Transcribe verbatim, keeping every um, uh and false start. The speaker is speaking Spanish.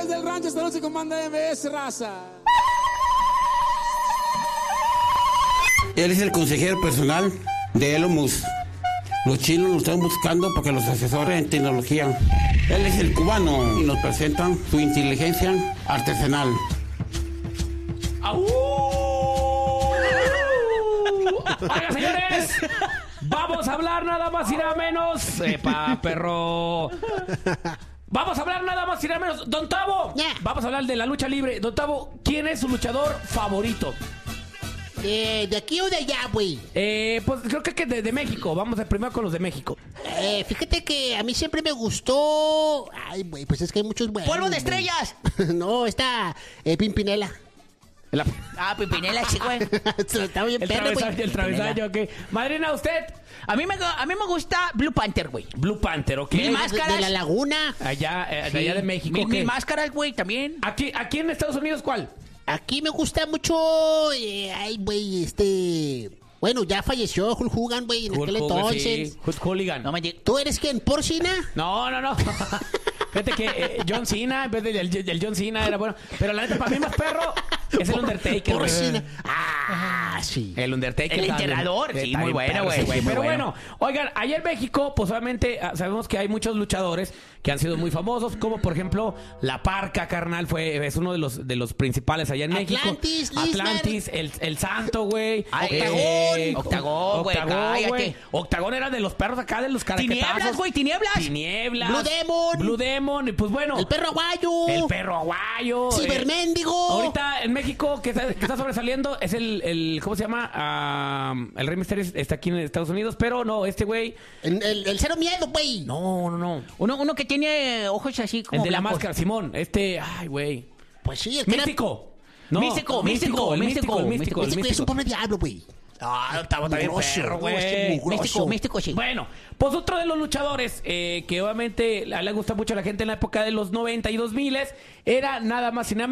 desde el rancho, esta noche comanda M B S, raza. Él es el consejero personal de Elon Musk. Los chinos lo están buscando porque los asesora en tecnología. Él es el cubano y nos presentan su inteligencia artesanal. ¡Au! Oiga, señores, vamos a hablar nada más y nada menos. ¡Epa, perro! Vamos a hablar nada más y nada menos. Don Tavo, Yeah. vamos a hablar de la lucha libre. Don Tavo, ¿quién es su luchador favorito? Eh, ¿De aquí o de allá, güey? Eh, pues creo que que de, de México. Vamos a primero con los de México. Eh, fíjate que a mí siempre me gustó... Ay, güey, pues es que hay muchos buenos. ¡Polvo de güey. estrellas! No, está eh, Pimpinela. El, Ah, Pipinela, sí, güey. Está bien el perro, travesaño, güey. el travesaño, ok. Madrina, ¿usted? A mí me, a mí me gusta Blue Panther, güey. Blue Panther, ok. Mil De, máscaras. de la laguna. Allá, eh, de Sí. allá de México. Mil, ok. mil máscaras, güey, también. Aquí, aquí en Estados Unidos, ¿cuál? Aquí me gusta mucho... eh, ay, güey, este... Bueno, ya falleció Hulk Hogan, güey, en Hulk aquel Hogan, entonces. sí. Hulk Hooligan. No me lleg- ¿Tú eres quién? ¿Porcina? No, no, no. Fíjate que eh, John Cena, en vez del, del John Cena era bueno. Pero la neta, para mí más perro es el Undertaker, güey. Porcina. Ah, sí. El Undertaker. El también. enterrador, Está sí, bien muy bueno, perro güey, ese sí, muy Pero bueno. bueno, oigan, allá en México, pues obviamente ah, sabemos que hay muchos luchadores que han sido muy famosos, como por ejemplo La Parca, carnal, fue es uno de los de los principales allá en México. Atlantis, Lismer. Atlantis, el, el Santo, güey. Ay, Eh, Octagón, güey, Octagón, cállate. güey. Octagón era de los perros acá, de los caraquetazos. Tinieblas, güey, tinieblas. Tinieblas. Blue Demon. Blue Demon, y pues bueno. El perro aguayo. El perro aguayo. eh, Ciberméndigo. Ahorita en México que está, que está sobresaliendo es el, el ¿cómo se llama? Ah, el Rey Mysterio está aquí en Estados Unidos, pero no, este güey, El, el- el cero miedo, güey. no, no, no. Uno, uno que tiene ojos así como El de la blancos. máscara, Simón, este, ay, güey. Pues sí, el que era- Místico. No, Místico, místico, el místico, el místico, el Ese güey es un místico. pobre diablo, güey. Ah, estaba también Mugroso, perro, no, este güey. mugroso. Místico, místico, sí. Bueno, pues otro de los luchadores eh, que obviamente a- le gusta mucho a la gente en la época de los noventa y dos mil era nada más y nada